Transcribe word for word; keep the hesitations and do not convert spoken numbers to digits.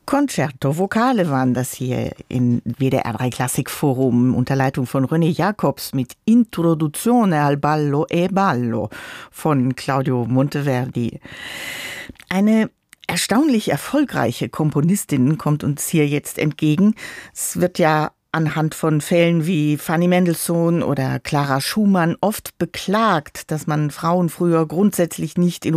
Concerto Vocale waren das hier in W D R drei Klassikforum unter Leitung von René Jacobs mit Introduzione al ballo e ballo von Claudio Monteverdi. Eine erstaunlich erfolgreiche Komponistin kommt uns hier jetzt entgegen. Es wird ja anhand von Fällen wie Fanny Mendelssohn oder Clara Schumann oft beklagt, dass man Frauen früher grundsätzlich nicht in